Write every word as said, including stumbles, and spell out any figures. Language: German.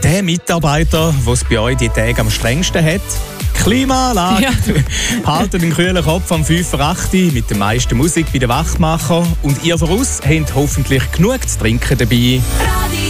der Mitarbeiter, der es bei euch die Tage am strengsten hat. Klimaanlage. Ja. Haltet den kühlen Kopf am fünf vor acht mit der meisten Musik bei den Wachmachern. Und ihr voraus habt hoffentlich genug zu trinken dabei.